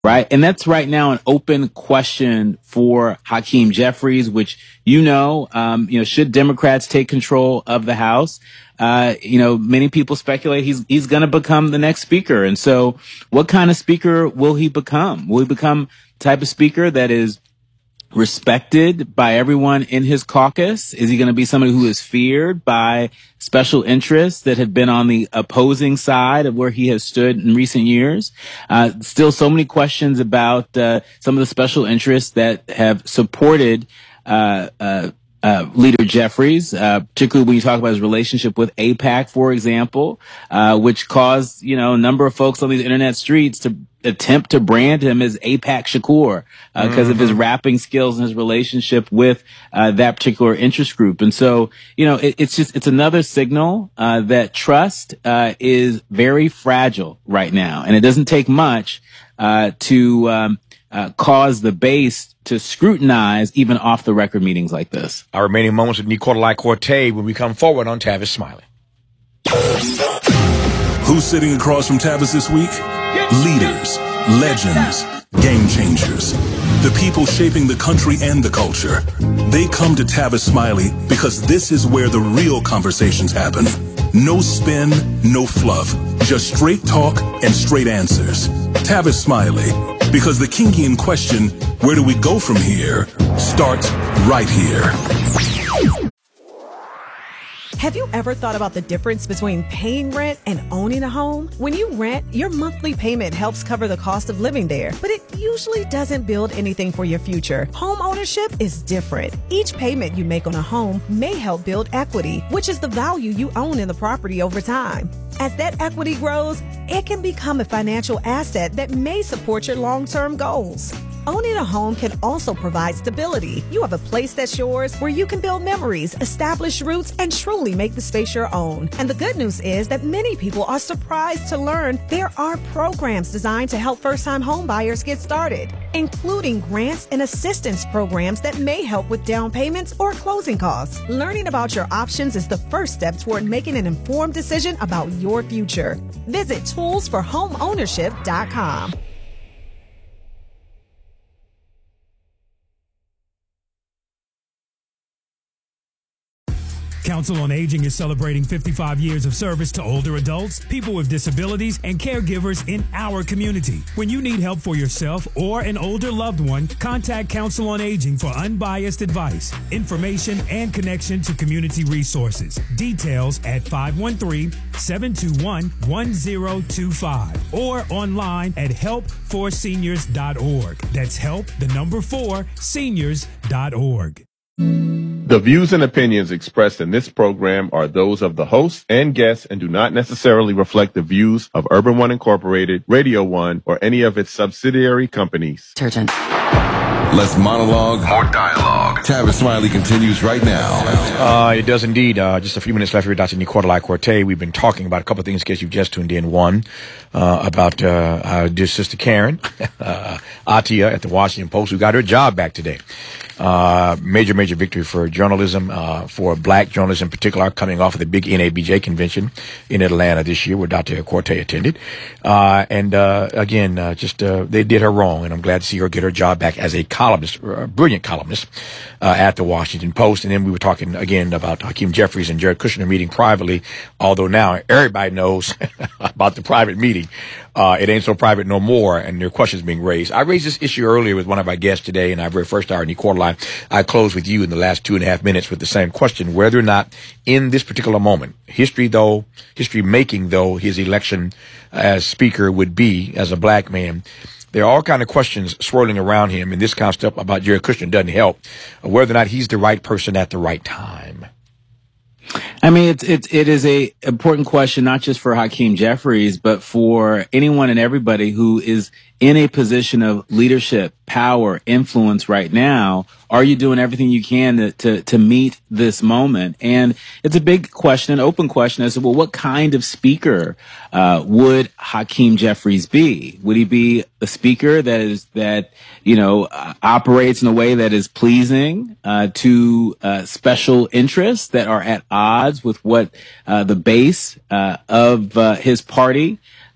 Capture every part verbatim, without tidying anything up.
Right. And that's right now an open question for Hakeem Jeffries, which, you know, um, you know, should Democrats take control of the House, uh, you know, many people speculate he's, he's going to become the next speaker. And so what kind of speaker will he become? Will he become the type of speaker that is respected by everyone in his caucus? Is he going to be somebody who is feared by special interests that have been on the opposing side of where he has stood in recent years? Uh, still so many questions about uh, some of the special interests that have supported uh, uh, uh, Leader Jeffries, uh, particularly when you talk about his relationship with AIPAC, for example, uh, which caused, you know, a number of folks on these internet streets to attempt to brand him as AIPAC Shakur because uh, mm-hmm. of his rapping skills and his relationship with uh, that particular interest group. And so, you know, it, it's just, it's another signal uh, that trust uh, is very fragile right now. And it doesn't take much uh, to um, uh, cause the base to scrutinize even off the record meetings like this. Our remaining moments with Nicolai Corte when we come forward on Tavis Smiley. Who's sitting across from Tavis this week? Leaders, legends, game changers, the people shaping the country and the culture. They come to Tavis Smiley because this is where the real conversations happen. No spin, no fluff, just straight talk and straight answers. Tavis Smiley, because the Kingian question, where do we go from here, starts right here. Have you ever thought about the difference between paying rent and owning a home? When you rent, your monthly payment helps cover the cost of living there, but it usually doesn't build anything for your future. Home ownership is different. Each payment you make on a home may help build equity, which is the value you own in the property over time. As that equity grows, it can become a financial asset that may support your long-term goals. Owning a home can also provide stability. You have a place that's yours where you can build memories, establish roots, and truly make the space your own. And the good news is that many people are surprised to learn there are programs designed to help first-time home buyers get started, including grants and assistance programs that may help with down payments or closing costs. Learning about your options is the first step toward making an informed decision about your future. Visit tools for home ownership dot com. Council on Aging is celebrating fifty-five years of service to older adults, people with disabilities, and caregivers in our community. When you need help for yourself or an older loved one, contact Council on Aging for unbiased advice, information, and connection to community resources. Details at five one three, seven two one, one zero two five or online at help for seniors dot org. That's help, the number four, seniors dot org. The views and opinions expressed in this program are those of the host and guests and do not necessarily reflect the views of Urban One Incorporated, Radio One, or any of its subsidiary companies. Detergent. Less monologue, more dialogue. Tavis Smiley continues right now. Uh, it does indeed. Uh, just a few minutes left here, Doctor Nicolai Corte. We've been talking about a couple of things in case you've just tuned in. One, uh, about uh, our dear sister Karen, uh, Atia at the Washington Post, who got her job back today. Uh, major, major victory for journalism, uh, for black journalists in particular, coming off of the big N A B J convention in Atlanta this year where Doctor Corte attended. Uh, and, uh, again, uh, just, uh, they did her wrong, and I'm glad to see her get her job back as a columnist, a brilliant columnist, uh, at the Washington Post. And then we were talking again about Hakeem Jeffries and Jared Kushner meeting privately, although now everybody knows about the private meeting. Uh, it ain't so private no more, and there are questions being raised. I raised this issue earlier with one of our guests today, and our very first hour, Nicolai. I closed with you in the last two and a half minutes with the same question, whether or not in this particular moment, history though, history making though his election as speaker would be as a black man, there are all kind of questions swirling around him, and this kind of stuff about Jared Kushner doesn't help, whether or not he's the right person at the right time. I mean, it's, it's, it is a important question, not just for Hakeem Jeffries, but for anyone and everybody who is in a position of leadership, power, influence right now. Are you doing everything you can to, to, to meet this moment? And it's a big question, an open question as to, well, what kind of speaker, uh, would Hakeem Jeffries be? Would he be a speaker that is, that, you know, uh, operates in a way that is pleasing, uh, to, uh, special interests that are at odds with what, uh, the base, uh, of, uh, his party,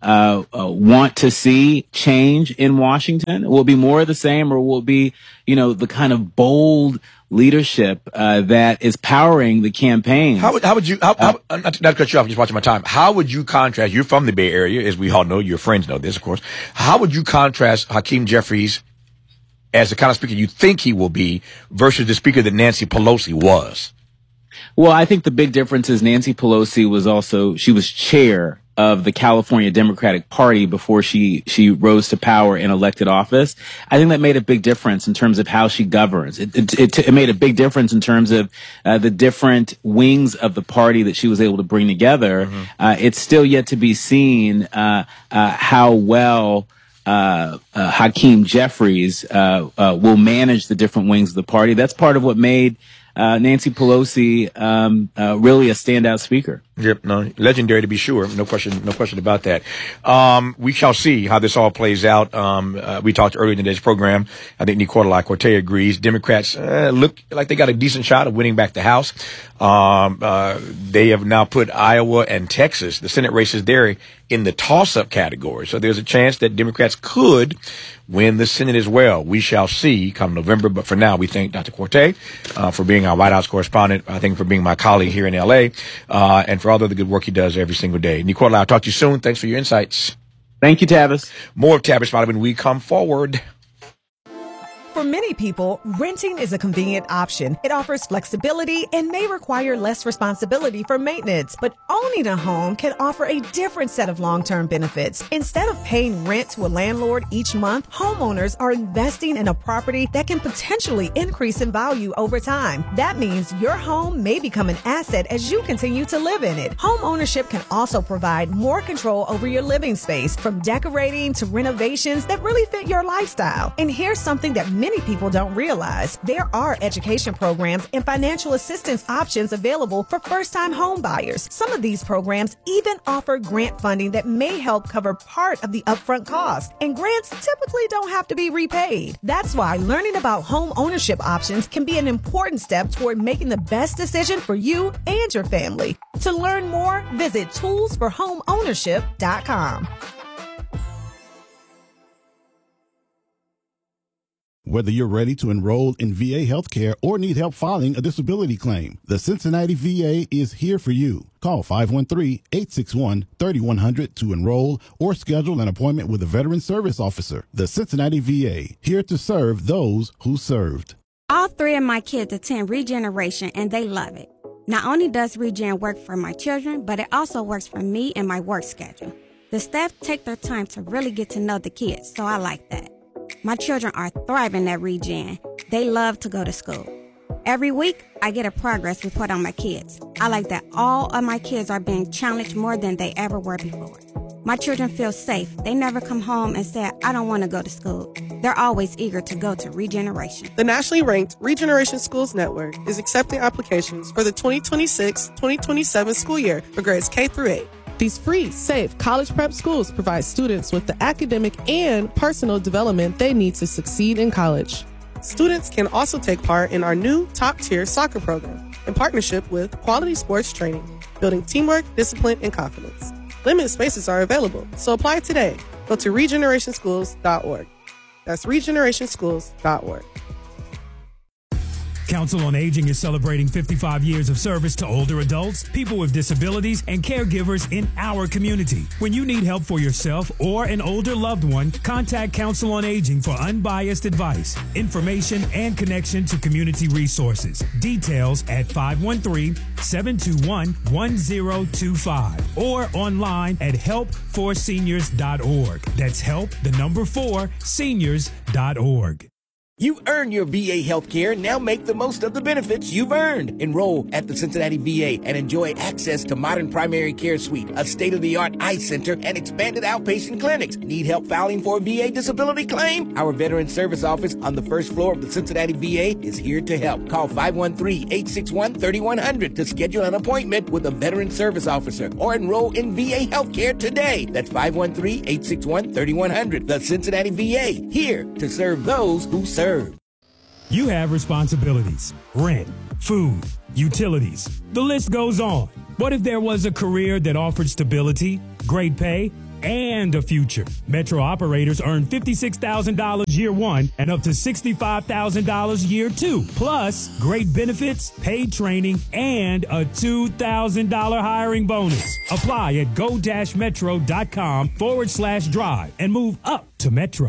uh, uh, want to see change in Washington? Will it be more of the same, or will it be, you know, the kind of bold leadership uh, that is powering the campaign? How would, how would you, how, how, not, to, not to cut you off, I'm just watching my time. How would you contrast, you're from the Bay Area, as we all know, your friends know this, of course. How would you contrast Hakeem Jeffries as the kind of speaker you think he will be versus the speaker that Nancy Pelosi was? Well, I think the big difference is Nancy Pelosi was also, she was chair of the California Democratic Party before she, she rose to power in elected office. I think that made a big difference in terms of how she governs. It, it, it, it made a big difference in terms of uh, the different wings of the party that she was able to bring together. Mm-hmm. Uh, it's still yet to be seen uh, uh, how well Uh, uh, Hakeem Jeffries uh, uh, will manage the different wings of the party. That's part of what made uh, Nancy Pelosi um, uh, really a standout speaker. Yep, no, legendary to be sure. No question, no question about that. Um, we shall see how this all plays out. Um, uh, we talked earlier in today's program. I think Nicola Corte agrees. Democrats uh, look like they got a decent shot of winning back the House. Um, uh, they have now put Iowa and Texas, the Senate races there, in the toss-up category. So there's a chance that Democrats could win the Senate as well. We shall see come November. But for now, we thank Doctor Corte uh, for being our White House correspondent. I think for being my colleague here in L A, uh, and for all the good work he does every single day. Nicola, I'll talk to you soon. Thanks for your insights. Thank you, Tavis. More of Tavis Smiley when we come forward. For many people, renting is a convenient option. It offers flexibility and may require less responsibility for maintenance. But owning a home can offer a different set of long-term benefits. Instead of paying rent to a landlord each month, homeowners are investing in a property that can potentially increase in value over time. That means your home may become an asset as you continue to live in it. Home ownership can also provide more control over your living space, from decorating to renovations that really fit your lifestyle. And here's something that many Many people don't realize. There are education programs and financial assistance options available for first-time home buyers. Some of these programs even offer grant funding that may help cover part of the upfront cost. And grants typically don't have to be repaid. That's why learning about home ownership options can be an important step toward making the best decision for you and your family. To learn more, visit tools for home ownership dot com. Whether you're ready to enroll in V A healthcare or need help filing a disability claim, the Cincinnati V A is here for you. Call five one three, eight six one, three one zero zero to enroll or schedule an appointment with a veteran service officer. The Cincinnati V A, here to serve those who served. All three of my kids attend Regeneration, and they love it. Not only does Regen work for my children, but it also works for me and my work schedule. The staff take their time to really get to know the kids, so I like that. My children are thriving at Regen. They love to go to school. Every week, I get a progress report on my kids. I like that all of my kids are being challenged more than they ever were before. My children feel safe. They never come home and say, I don't want to go to school. They're always eager to go to Regeneration. The nationally ranked Regeneration Schools Network is accepting applications for the twenty twenty-six twenty twenty-seven school year for grades K through eight. These free, safe college prep schools provide students with the academic and personal development they need to succeed in college. Students can also take part in our new top-tier soccer program in partnership with Quality Sports Training, building teamwork, discipline, and confidence. Limited spaces are available, so apply today. Go to regeneration schools dot org. That's regeneration schools dot org. Council on Aging is celebrating fifty-five years of service to older adults, people with disabilities, and caregivers in our community. When you need help for yourself or an older loved one, contact Council on Aging for unbiased advice, information, and connection to community resources. Details at five one three, seven two one, one zero two five or online at help for seniors dot org. That's help, the number four, seniors dot org. You earned your V A health care. Now make the most of the benefits you've earned. Enroll at the Cincinnati V A and enjoy access to modern primary care suite, a state-of-the-art eye center, and expanded outpatient clinics. Need help filing for a V A disability claim? Our Veteran Service Office on the first floor of the Cincinnati V A is here to help. Call five one three, eight six one, three one zero zero to schedule an appointment with a Veteran Service Officer or enroll in V A healthcare today. That's five one three, eight six one, three one zero zero. The Cincinnati V A, here to serve those who serve. You have responsibilities, rent, food, utilities. The list goes on. What if there was a career that offered stability, great pay, and a future. Metro operators earn fifty-six thousand dollars year one and up to sixty-five thousand dollars year two. Plus, great benefits, paid training, and a two thousand dollars hiring bonus. Apply at go-metro.com forward slash drive and move up to Metro.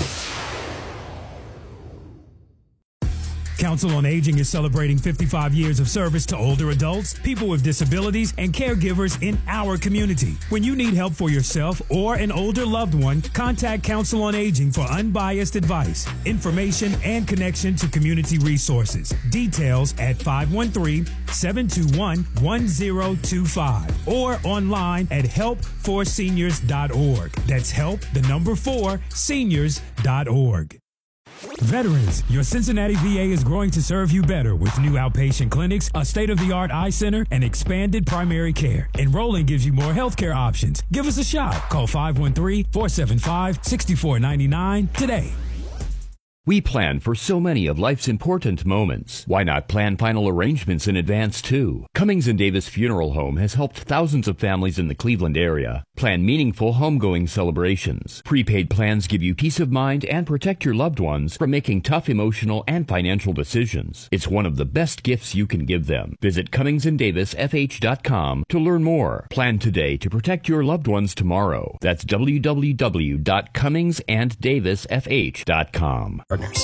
Council on Aging is celebrating fifty-five years of service to older adults, people with disabilities, and caregivers in our community. When you need help for yourself or an older loved one, contact Council on Aging for unbiased advice, information, and connection to community resources. Details at five one three, seven two one, one zero two five or online at help for seniors dot org. That's help, the number four, seniors dot org. Veterans, your Cincinnati V A is growing to serve you better with new outpatient clinics, a state-of-the-art eye center, and expanded primary care. Enrolling gives you more healthcare options. Give us a shot. Call five one three, four seven five, six four nine nine today. We plan for so many of life's important moments. Why not plan final arrangements in advance, too? Cummings and Davis Funeral Home has helped thousands of families in the Cleveland area plan meaningful homegoing celebrations. Prepaid plans give you peace of mind and protect your loved ones from making tough emotional and financial decisions. It's one of the best gifts you can give them. Visit Cummings and Davis F H dot com to learn more. Plan today to protect your loved ones tomorrow. That's w w w dot cummings and davis f h dot com.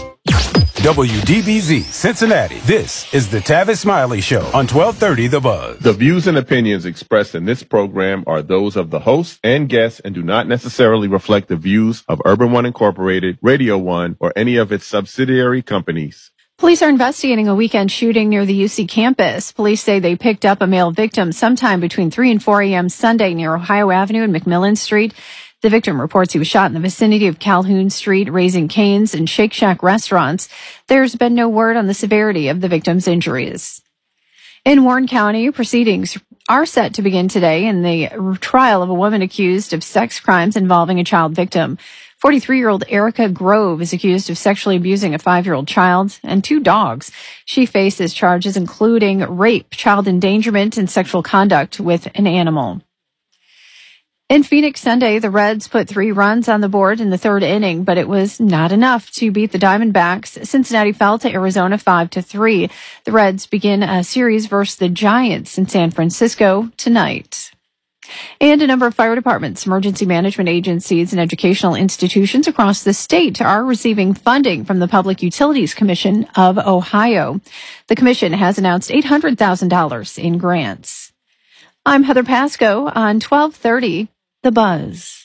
W D B Z Cincinnati. This is the Tavis Smiley Show on twelve thirty The Buzz. The views and opinions expressed in this program are those of the host and guests and do not necessarily reflect the views of Urban One Incorporated, Radio One, or any of its subsidiary companies. Police are investigating a weekend shooting near the U C campus. Police say they picked up a male victim sometime between three and four a.m. Sunday near Ohio Avenue and McMillan Street. The victim reports he was shot in the vicinity of Calhoun Street, Raising Cane's and Shake Shack restaurants. There's been no word on the severity of the victim's injuries. In Warren County, proceedings are set to begin today in the trial of a woman accused of sex crimes involving a child victim. forty-three-year-old Erica Grove is accused of sexually abusing a five-year-old child and two dogs. She faces charges including rape, child endangerment, and sexual conduct with an animal. In Phoenix Sunday, the Reds put three runs on the board in the third inning, but it was not enough to beat the Diamondbacks. Cincinnati fell to Arizona five to three. The Reds begin a series versus the Giants in San Francisco tonight. And a number of fire departments, emergency management agencies, and educational institutions across the state are receiving funding from the Public Utilities Commission of Ohio. The commission has announced eight hundred thousand dollars in grants. I'm Heather Pasco on twelve thirty The Buzz.